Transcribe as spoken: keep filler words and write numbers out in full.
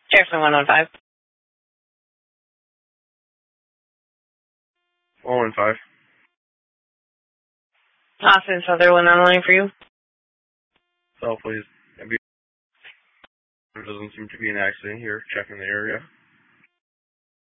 Jefferson one one five. one one five. Austin Sutherland on the line for you. So please. There doesn't seem to be an accident here. Checking the area.